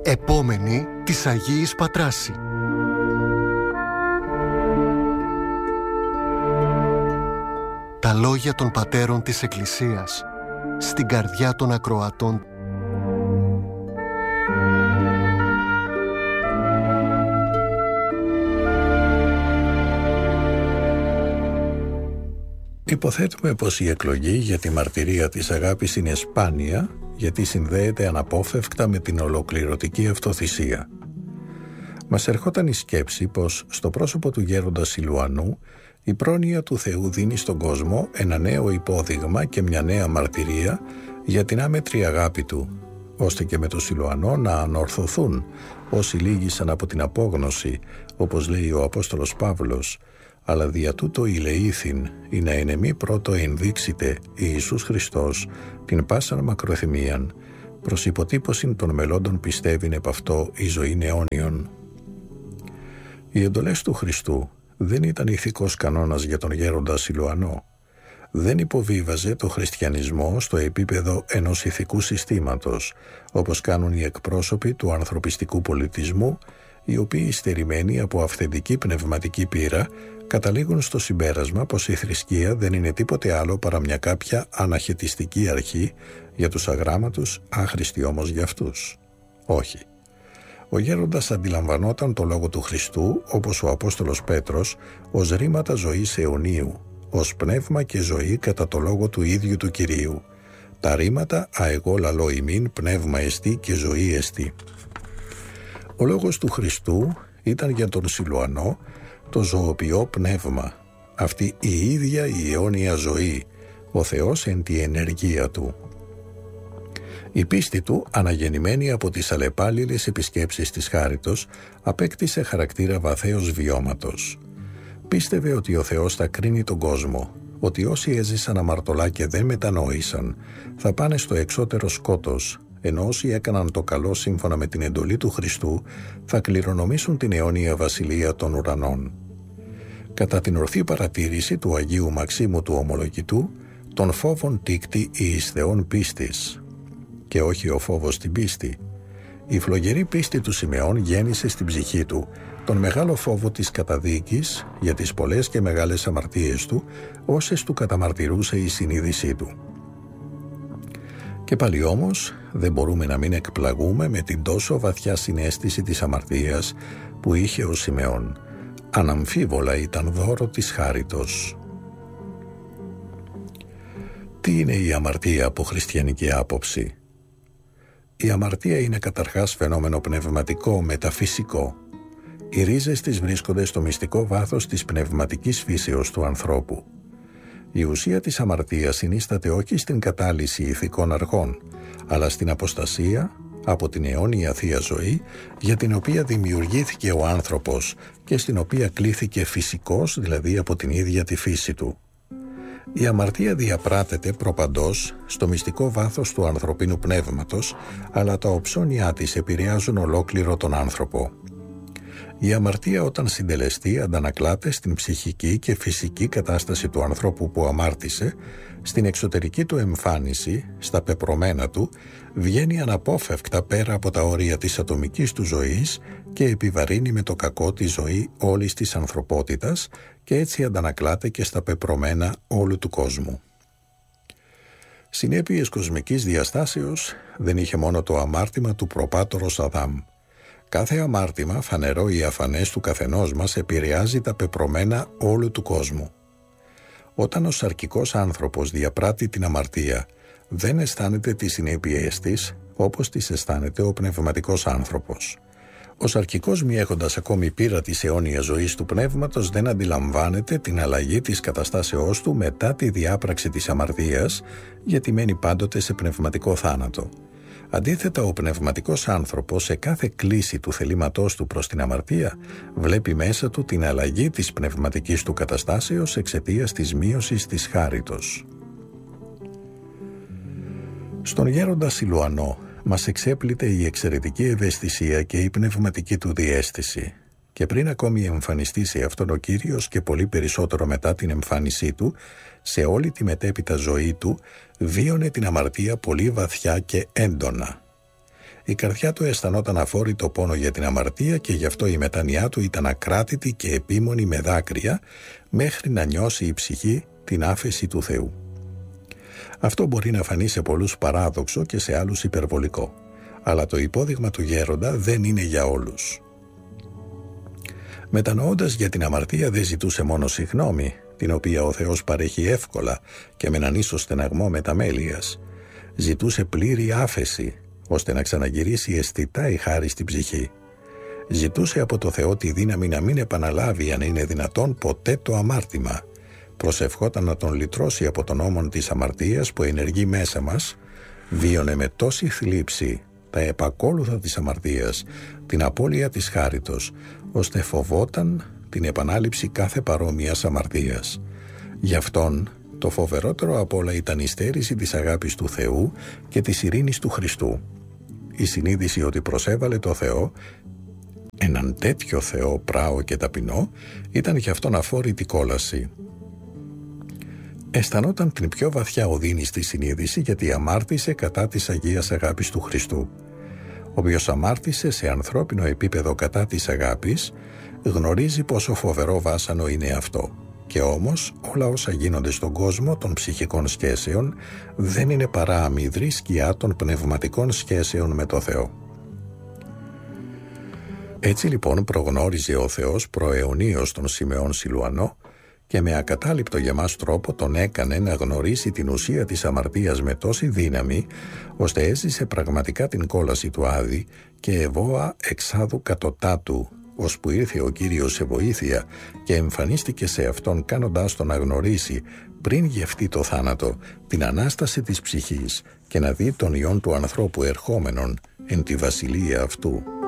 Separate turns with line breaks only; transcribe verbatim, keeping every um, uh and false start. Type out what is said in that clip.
Επόμενη της Αγίης Πατράση. Τα λόγια των πατέρων της Εκκλησίας στην καρδιά των ακροατών.
Υποθέτουμε πως η εκλογή για τη μαρτυρία της αγάπης είναι σπάνια, γιατί συνδέεται αναπόφευκτα με την ολοκληρωτική αυτοθυσία. Μας ερχόταν η σκέψη πως στο πρόσωπο του γέροντα Σιλουανού η πρόνοια του Θεού δίνει στον κόσμο ένα νέο υπόδειγμα και μια νέα μαρτυρία για την άμετρη αγάπη του, ώστε και με το Σιλουανό να ανορθωθούν όσοι λύγησαν από την απόγνωση, όπως λέει ο Απόστολος Παύλος, αλλά δια τούτο ηλεήθην, ή να ενεμή πρώτο ενδείξετε Ιησούς Χριστός την πάσαν μακροθυμίαν, προς υποτύπωσιν των μελόντων πιστεύειν επ' αυτό η ζωήν αιώνιον. Οι εντολές του Χριστού δεν ήταν ηθικός κανόνας για τον γέροντα Σιλουανό. Δεν υποβίβαζε το χριστιανισμό στο επίπεδο ενός ηθικού συστήματος, όπως κάνουν οι εκπρόσωποι του ανθρωπιστικού πολιτισμού, οι οποίοι στερημένοι από αυθεντική πνευματική πείρα καταλήγουν στο συμπέρασμα πως η θρησκεία δεν είναι τίποτε άλλο παρά μια κάποια αναχαιτιστική αρχή για τους αγράμματους, άχρηστη όμως για αυτούς. Όχι. Ο γέροντας αντιλαμβανόταν το λόγο του Χριστού, όπως ο Απόστολος Πέτρος, ως ρήματα ζωής αιωνίου, ως πνεύμα και ζωή κατά το λόγο του ίδιου του Κυρίου. Τα ρήματα αεγώ λαλώ ημίν πνεύμα εστί και ζωή εστί. Ο λόγος του Χριστού ήταν για τον Σιλουανό το ζωοποιό πνεύμα, αυτή η ίδια η αιώνια ζωή, ο Θεός εν τη ενεργεία του. Η πίστη του, αναγεννημένη από τις αλλεπάλληλες επισκέψεις της Χάριτος, απέκτησε χαρακτήρα βαθέως βιώματος. Πίστευε ότι ο Θεός θα κρίνει τον κόσμο, ότι όσοι έζησαν αμαρτωλά και δεν μετανόησαν θα πάνε στο εξώτερο σκότος, ενώ όσοι έκαναν το καλό σύμφωνα με την εντολή του Χριστού θα κληρονομήσουν την αιώνια βασιλεία των ουρανών. Κατά την ορθή παρατήρηση του Αγίου Μαξίμου του Ομολογητού, τον φόβον τίκτη εις Θεόν πίστης, και όχι ο φόβος την πίστη. Η φλογερή πίστη του Σιμεών γέννησε στην ψυχή του τον μεγάλο φόβο της καταδίκης για τις πολλές και μεγάλες αμαρτίες του, όσες του καταμαρτυρούσε η συνείδησή του. Και πάλι όμως δεν μπορούμε να μην εκπλαγούμε με την τόσο βαθιά συναίσθηση της αμαρτίας που είχε ο Σιμεών. Αναμφίβολα ήταν δώρο της Χάριτος. Τι είναι η αμαρτία από χριστιανική άποψη? Η αμαρτία είναι καταρχάς φαινόμενο πνευματικό, μεταφυσικό. Οι ρίζες της βρίσκονται στο μυστικό βάθος της πνευματικής φύσεως του ανθρώπου. Η ουσία της αμαρτίας συνίσταται όχι στην κατάλυση ηθικών αρχών, αλλά στην αποστασία από την αιώνια Θεία Ζωή για την οποία δημιουργήθηκε ο άνθρωπος και στην οποία κλήθηκε φυσικός, δηλαδή από την ίδια τη φύση του. Η αμαρτία διαπράτεται προπαντός στο μυστικό βάθος του ανθρωπίνου πνεύματος, αλλά τα οψώνια της επηρεάζουν ολόκληρο τον άνθρωπο. Η αμαρτία όταν συντελεστεί αντανακλάται στην ψυχική και φυσική κατάσταση του ανθρώπου που αμάρτησε, στην εξωτερική του εμφάνιση, στα πεπρωμένα του, βγαίνει αναπόφευκτα πέρα από τα όρια της ατομικής του ζωής και επιβαρύνει με το κακό τη ζωή όλης της ανθρωπότητας και έτσι αντανακλάται και στα πεπρωμένα όλου του κόσμου. Συνέπειες κοσμικής διαστάσεως δεν είχε μόνο το αμάρτημα του προπάτορος Αδάμ. Κάθε αμάρτημα, φανερό ή αφανές του καθενός μας, επηρεάζει τα πεπρωμένα όλου του κόσμου. Όταν ο σαρκικός άνθρωπος διαπράττει την αμαρτία, δεν αισθάνεται τις συνέπειές της όπως τις αισθάνεται ο πνευματικός άνθρωπος. Ο σαρκικός, μη έχοντας ακόμη πείρα της αιώνιας ζωής του πνεύματος, δεν αντιλαμβάνεται την αλλαγή της καταστάσεώς του μετά τη διάπραξη της αμαρτίας, γιατί μένει πάντοτε σε πνευματικό θάνατο. Αντίθετα, ο πνευματικός άνθρωπος σε κάθε κλίση του θελήματός του προς την αμαρτία βλέπει μέσα του την αλλαγή της πνευματικής του καταστάσεως εξαιτίας της μείωσης της χάριτος. Στον γέροντα Σιλουανό μας εξέπληται η εξαιρετική ευαισθησία και η πνευματική του διαίσθηση. Και πριν ακόμη εμφανιστεί σε αυτόν ο Κύριος και πολύ περισσότερο μετά την εμφάνισή του, σε όλη τη μετέπειτα ζωή του βίωνε την αμαρτία πολύ βαθιά και έντονα. Η καρδιά του αισθανόταν αφόρητο πόνο για την αμαρτία και γι' αυτό η μετάνοιά του ήταν ακράτητη και επίμονη με δάκρυα μέχρι να νιώσει η ψυχή την άφεση του Θεού. Αυτό μπορεί να φανεί σε πολλούς παράδοξο και σε άλλους υπερβολικό, αλλά το υπόδειγμα του γέροντα δεν είναι για όλους. Μετανοώντας για την αμαρτία δεν ζητούσε μόνο συγνώμη, την οποία ο Θεός παρέχει εύκολα και με έναν ίσο στεναγμό μεταμέλειας. Ζητούσε πλήρη άφεση, ώστε να ξαναγυρίσει αισθητά η χάρη στην ψυχή. Ζητούσε από το Θεό τη δύναμη να μην επαναλάβει, αν είναι δυνατόν, ποτέ το αμάρτημα. Προσευχόταν να τον λυτρώσει από τον ώμον της αμαρτίας που ενεργεί μέσα μας, βίωνε με τόση θλίψη τα επακόλουθα της αμαρτίας, την απώλεια της χάριτος, ώστε φοβόταν την επανάληψη κάθε παρόμοιας αμαρτίας. Γι' αυτόν το φοβερότερο απ' όλα ήταν η στέρηση της αγάπης του Θεού και της ειρήνης του Χριστού. Η συνείδηση ότι προσέβαλε το Θεό, έναν τέτοιο Θεό πράο και ταπεινό, ήταν γι' αυτόν αφόρητη κόλαση. Αισθανόταν την πιο βαθιά οδύνη στη συνείδηση γιατί αμάρτησε κατά της Αγίας Αγάπης του Χριστού. Όποιος αμάρτησε σε ανθρώπινο επίπεδο κατά της αγάπης, γνωρίζει πόσο φοβερό βάσανο είναι αυτό. Και όμως όλα όσα γίνονται στον κόσμο των ψυχικών σχέσεων δεν είναι παρά αμυδρή σκιά των πνευματικών σχέσεων με το Θεό. Έτσι λοιπόν προγνώριζε ο Θεός προαιωνίως τον Σιμεών Σιλουανό και με ακατάληπτο για μας τρόπο τον έκανε να γνωρίσει την ουσία της αμαρτίας με τόση δύναμη, ώστε έζησε πραγματικά την κόλαση του Άδη και ευώα εξάδου κατωτάτου, ώσπου ήρθε ο Κύριος σε βοήθεια και εμφανίστηκε σε αυτόν κάνοντάς τον να γνωρίσει πριν γευτεί το θάνατο την Ανάσταση της ψυχής και να δει τον Υιόν του ανθρώπου ερχόμενον εν τη βασιλεία αυτού.